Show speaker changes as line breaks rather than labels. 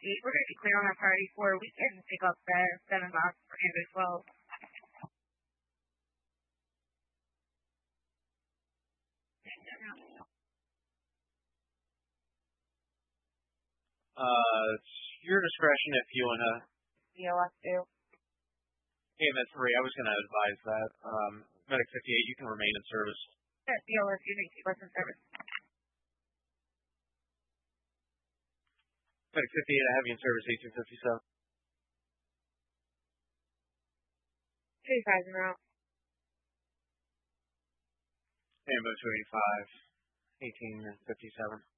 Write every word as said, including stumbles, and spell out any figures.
eight. We're going to be clear on that priority four. We can pick up the seven box for Android twelve.
Uh, it's your discretion if you want to.
Yeah, let's do.
Hey, Med three, I was going to advise that. Um, Medic fifty-eight, you can remain in service.
Yeah, D L S unit, keep us in service.
Medic fifty-eight, I have you in service eighteen fifty-seven.
Two guys in route.
Ambo two eighty-five, eighteen fifty-seven.